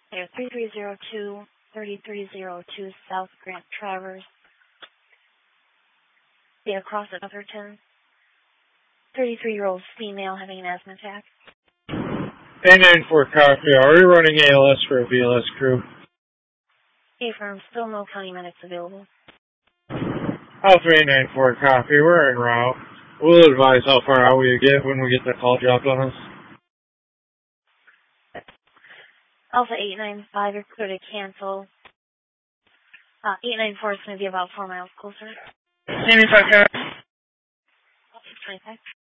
Air 3302 South Grant Travers. Be across at Atherton. 33-year-old female having an asthma attack. 894 copy. Are we running ALS for a BLS crew? Affirm, still no county medics available. Alpha 894 copy. We're en route. We'll advise how far out we get when we get the call dropped on us. Alpha 895, you're clear to cancel. 894 is going to be about 4 miles closer. 85 copy. 25.